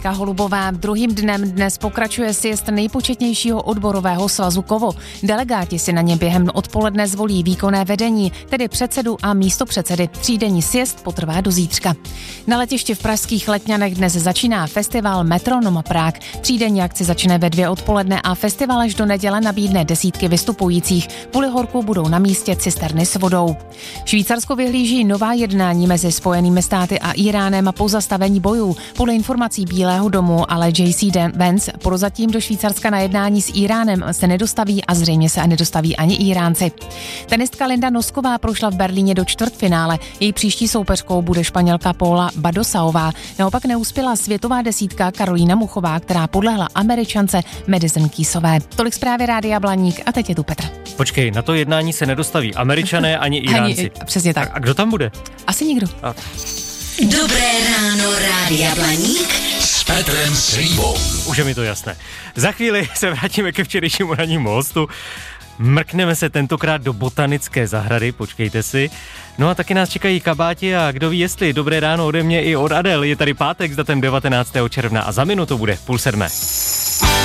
Jitka Holubová. Druhým dnem dnes pokračuje sjezd nejpočetnějšího odborového svazu KOVO. Delegáti si na ně během odpoledne zvolí výkonné vedení, tedy předsedu a místopředsedy. Třídenní sjezd potrvá do zítřka. Na letišti v pražských Letňanech dnes začíná festival Metronom Prague. Třídenní akci začne ve 2 odpoledne a festival až do neděle nabídne desítky vystupujících. Kvůli horku budou na místě cisterny s vodou. Švýcarsko vyhlíží nová jednání mezi Spojenými státy a Iránem po zastavení bojů. Podle informací Bílého domu ale J.C. Vance prozatím do Švýcarska na jednání s Iránem se nedostaví a zřejmě se nedostaví ani Iránci. Tenistka Linda Nosková prošla v Berlíně do čtvrtfinále. Její příští soupeřkou bude Španělka Paula Badosaová. Naopak neuspěla světová desítka Karolína Muchová, která podlehla Američance Madison Keysové. Tolik zprávy Rádia Blaník a teď je tu Petr. Počkej, na to jednání se nedostaví Američané ani Iránci. Přesně tak. A kdo tam bude? Asi nikdo. Dobré ráno, Rádia Blaník s Petrem Slíbou. Už je mi to jasné. Za chvíli se vrátíme ke včerejšímu rannímu hostu. Mrkneme se tentokrát do botanické zahrady, počkejte si. No a taky nás čekají kabáti a kdo ví jestli. Dobré ráno ode mě i od Adel. Je tady pátek s datem 19. června a za minutu bude 6:30.